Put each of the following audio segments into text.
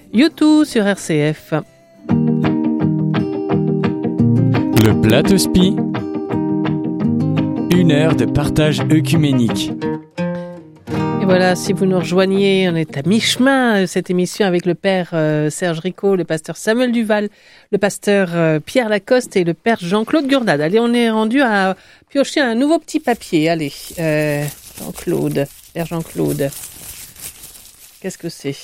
U2 sur RCF. Le Plateau Spi, 1 heure de partage œcuménique. Et voilà, si vous nous rejoignez, on est à mi-chemin cette émission avec le père Serge Ricot, le pasteur Samuel Duval, le pasteur Pierre Lacoste et le père Jean-Claude Gurdade. Allez, on est rendu à piocher un nouveau petit papier. Allez, Jean-Claude, père Jean-Claude, qu'est-ce que c'est?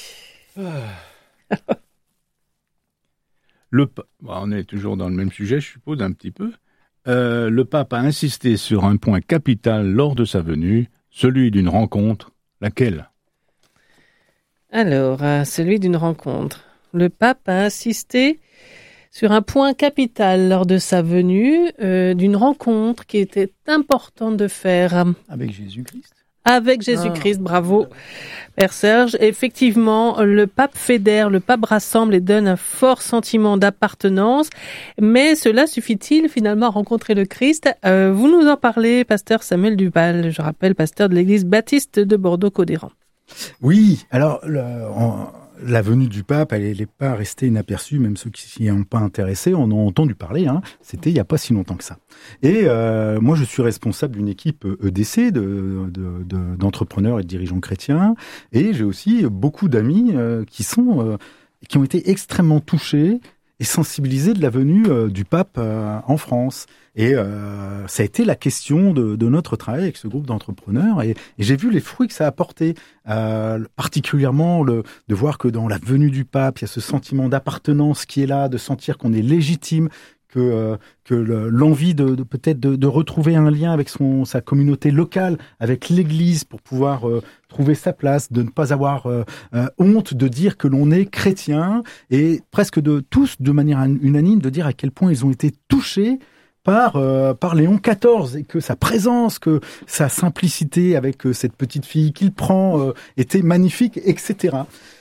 On est toujours dans le même sujet, je suppose, un petit peu. Le pape a insisté sur un point capital lors de sa venue, celui d'une rencontre. Laquelle? Alors, celui d'une rencontre. Le pape a insisté sur un point capital lors de sa venue, d'une rencontre qui était importante de faire. Avec Jésus-Christ. Avec Jésus-Christ, bravo, Père Serge. Effectivement, le pape fédère, le pape rassemble et donne un fort sentiment d'appartenance. Mais cela suffit-il finalement à rencontrer le Christ? Vous nous en parlez, pasteur Samuel Duval, je rappelle, pasteur de l'église baptiste de Bordeaux-Codéran. Oui, alors la venue du pape, elle n'est pas restée inaperçue, même ceux qui s'y ont pas intéressés en ont entendu parler. C'était il n'y a pas si longtemps que ça. Et moi, je suis responsable d'une équipe EDC d'entrepreneurs et de dirigeants chrétiens, et j'ai aussi beaucoup d'amis qui ont été extrêmement touchés et sensibilisés de la venue du pape en France. Et ça a été la question de notre travail avec ce groupe d'entrepreneurs, et j'ai vu les fruits que ça a apporté, particulièrement de voir que dans la venue du pape, il y a ce sentiment d'appartenance qui est là, de sentir qu'on est légitime, que l'envie peut-être de retrouver un lien avec sa communauté locale, avec l'Église, pour pouvoir trouver sa place, de ne pas avoir honte de dire que l'on est chrétien, et presque tous, de manière unanime, de dire à quel point ils ont été touchés par Léon XIV, et que sa présence, que sa simplicité avec cette petite fille qu'il prend était magnifique, etc.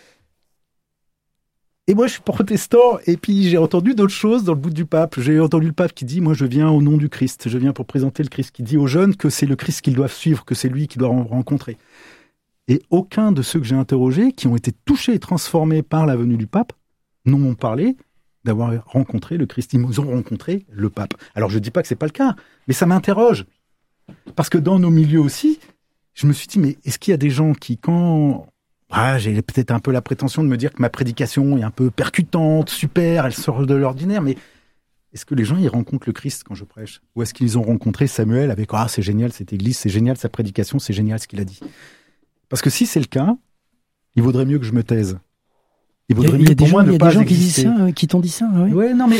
Et moi, je suis protestant, et puis j'ai entendu d'autres choses dans le bout du pape. J'ai entendu le pape qui dit « Moi, je viens au nom du Christ, je viens pour présenter le Christ », qui dit aux jeunes que c'est le Christ qu'ils doivent suivre, que c'est lui qu'ils doivent rencontrer. Et aucun de ceux que j'ai interrogés, qui ont été touchés et transformés par la venue du pape, n'ont parlé d'avoir rencontré le Christ. Ils ont rencontré le pape. Alors, je ne dis pas que c'est pas le cas, mais ça m'interroge. Parce que dans nos milieux aussi, je me suis dit, mais est-ce qu'il y a des gens qui, quand... j'ai peut-être un peu la prétention de me dire que ma prédication est un peu percutante, super, elle sort de l'ordinaire, mais est-ce que les gens, ils rencontrent le Christ quand je prêche? Ou est-ce qu'ils ont rencontré Samuel avec « Ah, c'est génial cette église, c'est génial sa prédication, c'est génial ce qu'il a dit ». Parce que si c'est le cas, il vaudrait mieux que je me taise. Il vaudrait mieux pour moi ne pas exister. Il y a des gens qui t'ont dit ça, oui. Ouais, non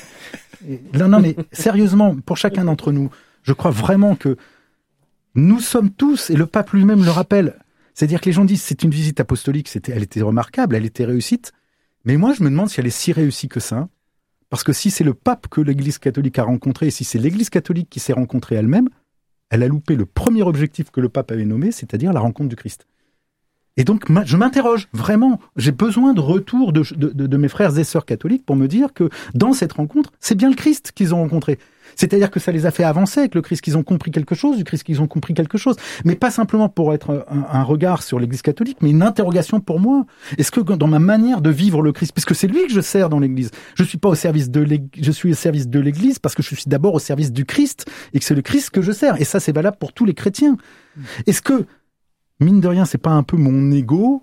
mais sérieusement, pour chacun d'entre nous, je crois vraiment que nous sommes tous, et le pape lui-même le rappelle, c'est-à-dire que les gens disent c'est une visite apostolique, elle était remarquable, elle était réussite, mais moi je me demande si elle est si réussie que ça, parce que si c'est le pape que l'Église catholique a rencontré, et si c'est l'Église catholique qui s'est rencontrée elle-même, elle a loupé le premier objectif que le pape avait nommé, c'est-à-dire la rencontre du Christ. Et donc, je m'interroge, vraiment. J'ai besoin de retour de mes frères et sœurs catholiques pour me dire que dans cette rencontre, c'est bien le Christ qu'ils ont rencontré. C'est-à-dire que ça les a fait avancer avec le Christ, qu'ils ont compris quelque chose, du Christ qu'ils ont compris quelque chose. Mais pas simplement pour être un regard sur l'Église catholique, mais une interrogation pour moi. Est-ce que dans ma manière de vivre le Christ, puisque c'est lui que je sers dans l'Église, je suis pas au service de l'Église, je suis au service de l'Église parce que je suis d'abord au service du Christ et que c'est le Christ que je sers. Et ça, c'est valable pour tous les chrétiens. Est-ce que, mine de rien, c'est pas un peu mon ego,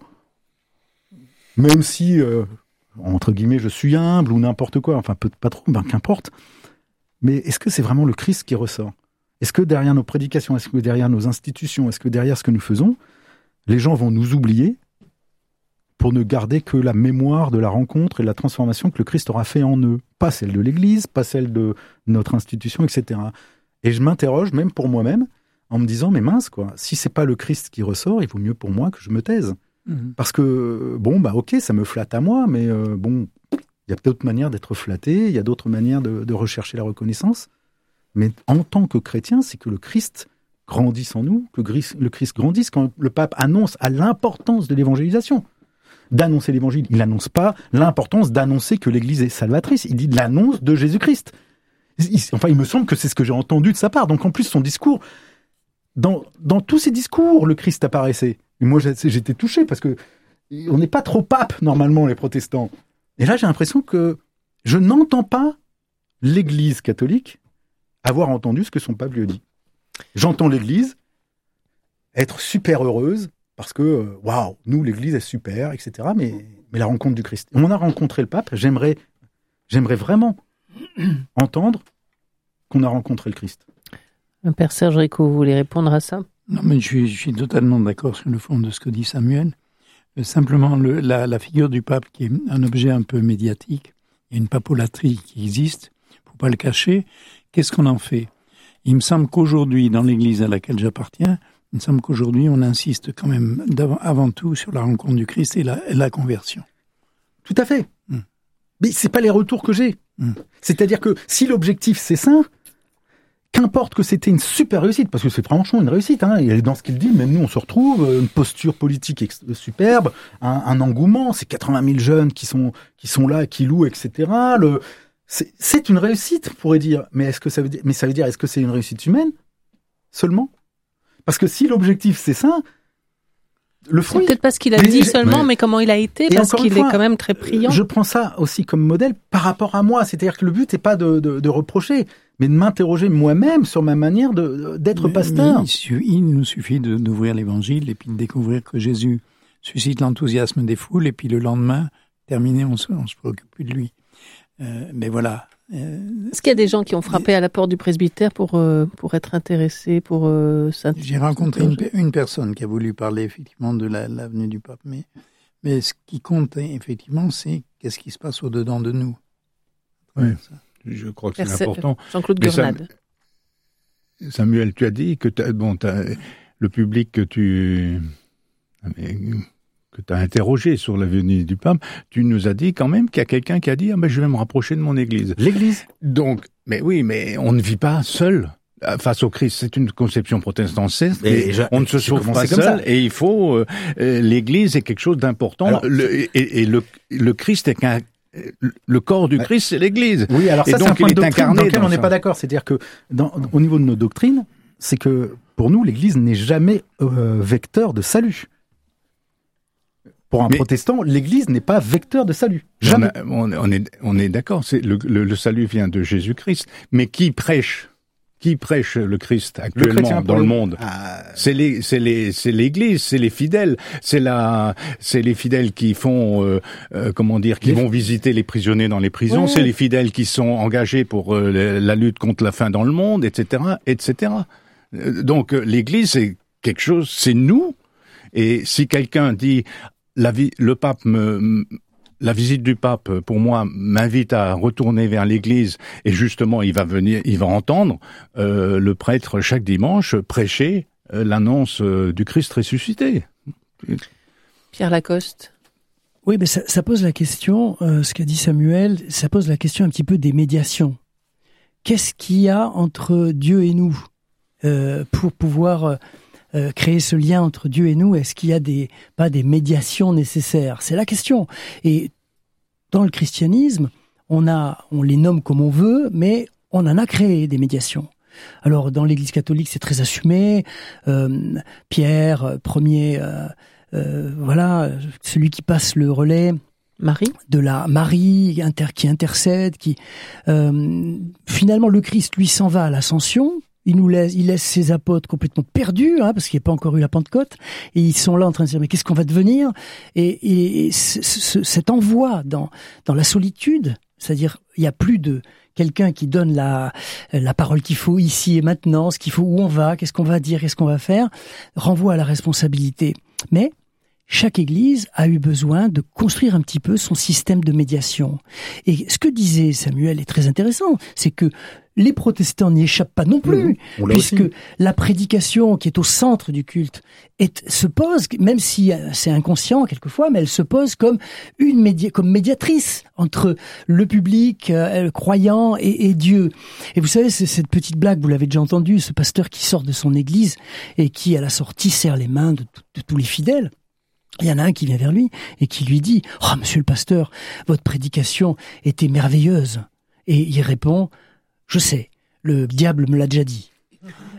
même si, entre guillemets, je suis humble ou n'importe quoi, enfin, pas trop, qu'importe. Mais est-ce que c'est vraiment le Christ qui ressort? Est-ce que derrière nos prédications, est-ce que derrière nos institutions, est-ce que derrière ce que nous faisons, les gens vont nous oublier pour ne garder que la mémoire de la rencontre et de la transformation que le Christ aura fait en eux? Pas celle de l'Église, pas celle de notre institution, etc. Et je m'interroge, même pour moi-même, en me disant, mais mince, quoi, si c'est pas le Christ qui ressort, il vaut mieux pour moi que je me taise. Parce que, ok, ça me flatte à moi, mais il y a d'autres manières d'être flatté, il y a d'autres manières de rechercher la reconnaissance. Mais en tant que chrétien, c'est que le Christ grandisse en nous, que le Christ grandisse. Quand le pape annonce à l'importance de l'évangélisation, d'annoncer l'évangile, il n'annonce pas l'importance d'annoncer que l'Église est salvatrice, il dit l'annonce de Jésus-Christ. Il me semble que c'est ce que j'ai entendu de sa part. Donc en plus, son discours, dans tous ses discours, le Christ apparaissait. Et moi, j'étais touché parce que on n'est pas trop pape, normalement, les protestants. Et là, j'ai l'impression que je n'entends pas l'Église catholique avoir entendu ce que son pape lui a dit. J'entends l'Église être super heureuse parce que, waouh, nous, l'Église est super, etc. Mais la rencontre du Christ. On a rencontré le pape, j'aimerais vraiment entendre qu'on a rencontré le Christ. Père Serge Rico, vous voulez répondre à ça? Non, mais je suis totalement d'accord sur le fond de ce que dit Samuel. Simplement, la figure du pape qui est un objet un peu médiatique, il y a une papolatrie qui existe, faut pas le cacher. Qu'est-ce qu'on en fait? Il me semble qu'aujourd'hui, dans l'Église à laquelle j'appartiens, il me semble qu'aujourd'hui, on insiste quand même avant tout sur la rencontre du Christ et la conversion. Tout à fait. Mais c'est pas les retours que j'ai. C'est-à-dire que si l'objectif c'est ça, qu'importe que c'était une super réussite, parce que c'est franchement une réussite, hein, et dans ce qu'il dit, même nous on se retrouve, une posture politique superbe, un engouement, c'est 80 000 jeunes qui sont là, qui louent, etc. C'est une réussite, on pourrait dire, mais est-ce que ça veut dire, est-ce que c'est une réussite humaine seulement? Parce que si l'objectif c'est ça, le fruit. C'est peut-être pas ce qu'il a dit seulement, mais comment il a été, parce qu'il est quand même très priant. Je prends ça aussi comme modèle par rapport à moi. C'est-à-dire que le but n'est pas de reprocher, mais de m'interroger moi-même sur ma manière d'être pasteur. Il nous suffit d'ouvrir l'Évangile et puis de découvrir que Jésus suscite l'enthousiasme des foules et puis le lendemain, terminé, on se préoccupe plus de lui. Mais voilà. Est-ce qu'il y a des gens qui ont frappé à la porte du presbytère pour être intéressés, pour J'ai rencontré une personne qui a voulu parler effectivement de la venue du pape, mais ce qui compte effectivement, c'est qu'est-ce qui se passe au-dedans de nous. Oui, je crois que c'est important. Jean-Claude Gurnade. Samuel, tu as dit que le public que tu as interrogé sur la venue du pape, tu nous as dit quand même qu'il y a quelqu'un qui a dit je vais me rapprocher de mon église. L'église. Donc, mais oui, mais on ne vit pas seul face au Christ. C'est une conception protestante, mais on ne se sauve pas seul. Et il faut l'église est quelque chose d'important. Alors, le Christ est le corps du Christ, c'est l'église. Oui, alors ça, et donc, c'est un point de doctrine incarné dans lequel on n'est pas d'accord. C'est-à-dire que au niveau de nos doctrines, c'est que pour nous, l'église n'est jamais vecteur de salut. Pour un protestant, l'Église n'est pas vecteur de salut. Jamais. On est d'accord. Le salut vient de Jésus-Christ. Mais qui prêche le Christ actuellement dans le monde? C'est l'Église, c'est les fidèles. C'est les fidèles qui font, qui vont visiter les prisonniers dans les prisons. Ouais. C'est les fidèles qui sont engagés pour la lutte contre la faim dans le monde, etc., etc. Donc l'Église, c'est quelque chose, c'est nous. Et si quelqu'un dit la visite du pape, pour moi, m'invite à retourner vers l'église et justement, il va entendre le prêtre chaque dimanche prêcher l'annonce du Christ ressuscité. Pierre Lacoste. Oui, mais ça pose la question, ce qu'a dit Samuel, ça pose la question un petit peu des médiations. Qu'est-ce qu'il y a entre Dieu et nous pour pouvoir créer ce lien entre Dieu et nous? Est-ce qu'il y a pas des médiations nécessaires? C'est la question. Et dans le christianisme, on les nomme comme on veut, mais on en a créé des médiations. Alors, dans l'Église catholique, c'est très assumé. Pierre, premier, celui qui passe le relais. Marie. De la Marie qui intercède, finalement, le Christ, lui, s'en va à l'ascension. Il laisse ses apôtres complètement perdus, parce qu'il n'y a pas encore eu la Pentecôte, et ils sont là en train de se dire mais qu'est-ce qu'on va devenir? Et cet envoi dans la solitude, c'est-à-dire il y a plus de quelqu'un qui donne la parole qu'il faut ici et maintenant, ce qu'il faut, où on va, qu'est-ce qu'on va dire, qu'est-ce qu'on va faire, renvoie à la responsabilité. Mais chaque Église a eu besoin de construire un petit peu son système de médiation. Et ce que disait Samuel est très intéressant, c'est que les protestants n'y échappent pas non plus, puisque la prédication qui est au centre du culte se pose, même si c'est inconscient quelquefois, mais elle se pose comme comme médiatrice entre le public, le croyant et Dieu. Et vous savez, c'est cette petite blague, vous l'avez déjà entendue, ce pasteur qui sort de son église et qui, à la sortie, serre les mains de tous les fidèles. Il y en a un qui vient vers lui et qui lui dit « Oh, monsieur le pasteur, votre prédication était merveilleuse. » Et il répond « Je sais, le diable me l'a déjà dit. »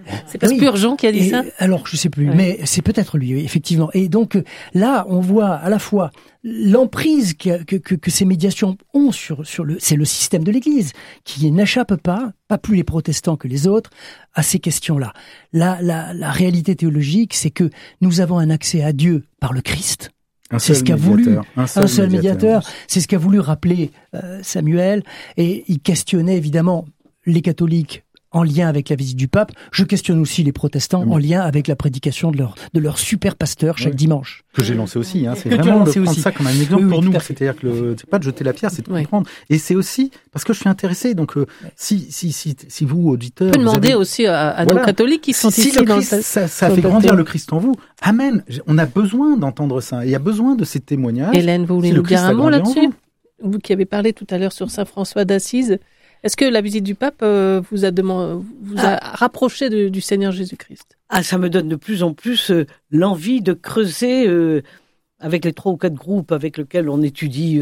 C'est pas Spurgeon qui a dit ça? Alors, je sais plus, mais c'est peut-être lui, effectivement. Et donc, là, on voit à la fois l'emprise que ces médiations ont c'est le système de l'Église, qui n'échappe pas plus les protestants que les autres, à ces questions-là. La réalité théologique, c'est que nous avons un accès à Dieu par le Christ. C'est ce qu'a voulu un seul médiateur. C'est ce qu'a voulu rappeler Samuel. Et il questionnait évidemment les catholiques en lien avec la visite du pape. Je questionne aussi les protestants en lien avec la prédication de leur super pasteur chaque dimanche. Que j'ai lancé aussi. C'est vraiment de prendre ça comme un exemple pour nous. C'est-à-dire que c'est pas de jeter la pierre, c'est de comprendre. Et c'est aussi parce que je suis intéressé. Donc si vous auditeurs, on peut demander aussi à nos catholiques qui sont ici dans ça fait grandir le Christ en vous. Amen. On a besoin d'entendre ça. Il y a besoin de ces témoignages. Hélène, vous voulez nous dire un mot là-dessus? Vous qui avez parlé tout à l'heure sur Saint François d'Assise. Est-ce que la visite du pape vous a rapproché du Seigneur Jésus-Christ? Ça me donne de plus en plus l'envie de creuser avec les 3 ou 4 groupes avec lesquels on étudie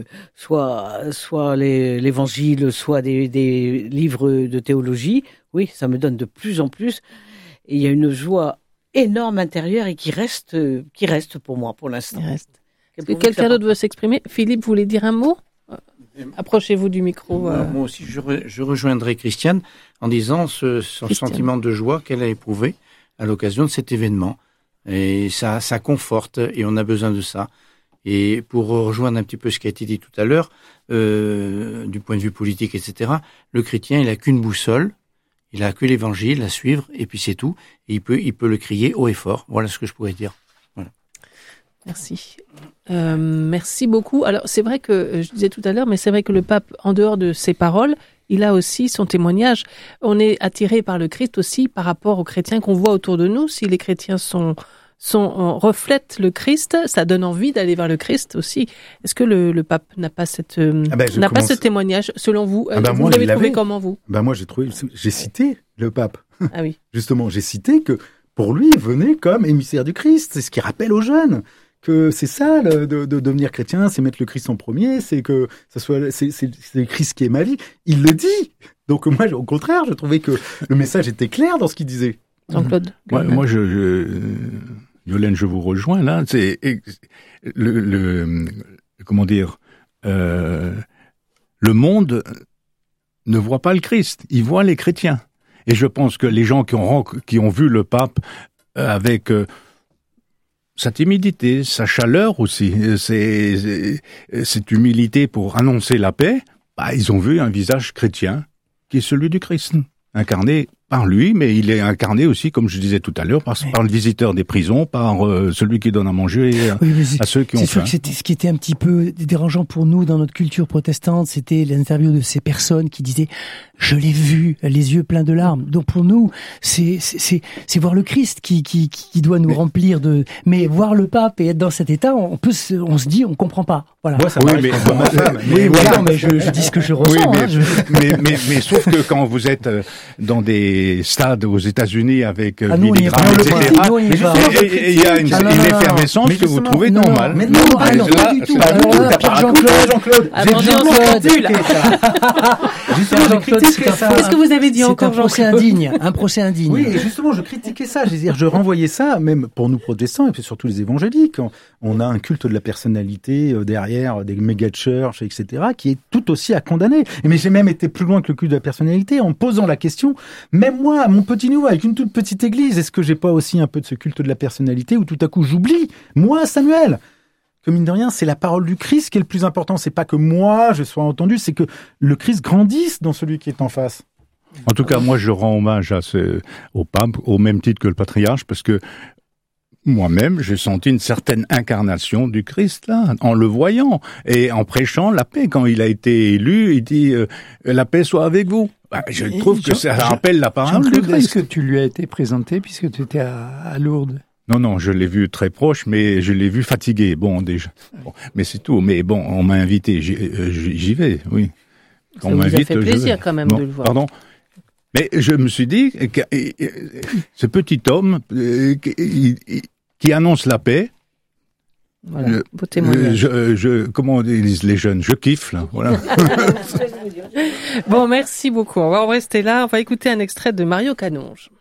soit l'évangile, soit des livres de théologie. Oui, ça me donne de plus en plus. Et il y a une joie énorme intérieure et qui reste pour moi pour l'instant. Est-ce que quelqu'un d'autre veut s'exprimer? Philippe, vous voulez dire un mot? Approchez-vous du micro. Moi aussi, je rejoindrai Christiane en disant son sentiment de joie qu'elle a éprouvé à l'occasion de cet événement. Et ça conforte, et on a besoin de ça. Et pour rejoindre un petit peu ce qui a été dit tout à l'heure, du point de vue politique, etc., le chrétien, il a qu'une boussole, il a que l'évangile à suivre, et puis c'est tout. Et il peut le crier haut et fort. Voilà ce que je pourrais dire. Voilà. Merci. Merci beaucoup. Alors, c'est vrai que, je disais tout à l'heure, mais c'est vrai que le pape, en dehors de ses paroles, il a aussi son témoignage. On est attiré par le Christ aussi par rapport aux chrétiens qu'on voit autour de nous. Si les chrétiens reflètent le Christ, ça donne envie d'aller vers le Christ aussi. Est-ce que le pape n'a pas ce témoignage, selon vous? Vous l'avez trouvé comment, vous? Moi, j'ai cité le pape. Ah oui. Justement, j'ai cité que pour lui, il venait comme émissaire du Christ. C'est ce qu'il rappelle aux jeunes. Que c'est ça de devenir chrétien, c'est mettre le Christ en premier, c'est que c'est le Christ qui est ma vie. Il le dit. Donc moi, au contraire, je trouvais que le message était clair dans ce qu'il disait. Jean-Claude. Moi, Yolène, je vous rejoins là. C'est comment dire, le monde ne voit pas le Christ, il voit les chrétiens. Et je pense que les gens qui ont vu le pape avec sa timidité, sa chaleur aussi, cette humilité pour annoncer la paix, ils ont vu un visage chrétien qui est celui du Christ, incarné par lui, mais il est incarné aussi, comme je disais tout à l'heure, par le visiteur des prisons, par celui qui donne à manger à ceux qui ont faim. C'est sûr que ce qui était un petit peu dérangeant pour nous dans notre culture protestante, c'était l'interview de ces personnes qui disaient « je l'ai vu, les yeux pleins de larmes ». Donc pour nous, c'est voir le Christ qui doit nous remplir de... Mais voir le pape et être dans cet état, on se dit, on comprend pas. Voilà. Moi, ça mais je dis ce que je ressens. Mais sauf que quand vous êtes dans des stades aux États-Unis avec Billy Graham, etc., il y a une effervescence que vous trouvez normale. Mais non, pas du tout. Jean-Claude, qu'est-ce que vous avez dit encore, Jean-Claude? Un procès indigne. Oui, et justement, je critiquais ça. Je renvoyais ça, même pour nous protestants, et puis surtout les évangéliques. On a un culte de la personnalité derrière des méga church, etc., qui est tout aussi à condamner. Mais j'ai même été plus loin que le culte de la personnalité en posant la question, même moi, à mon petit niveau, avec une toute petite église, est-ce que j'ai pas aussi un peu de ce culte de la personnalité où tout à coup j'oublie, moi, Samuel, que mine de rien, c'est la parole du Christ qui est le plus important. C'est pas que moi, je sois entendu, c'est que le Christ grandisse dans celui qui est en face. En tout cas, moi, je rends hommage au pape, au même titre que le patriarche, parce que moi-même, j'ai senti une certaine incarnation du Christ, là, en le voyant, et en prêchant la paix. Quand il a été élu, il dit « La paix soit avec vous ». Je trouve que ça rappelle la parole du Christ. Est-ce que tu lui as été présenté, puisque tu étais à Lourdes? Non, je l'ai vu très proche, mais je l'ai vu fatigué. Bon, déjà. Bon, mais c'est tout. Mais bon, on m'a invité, j'y vais, oui. Quand ça vous a fait plaisir quand même de le voir. Pardon. Mais je me suis dit que ce petit homme qui annonce la paix. Voilà, beau témoignage. Comment disent les jeunes, je kiffe là. Voilà. Bon, merci beaucoup. On va en rester là. On va écouter un extrait de Mario Canonge.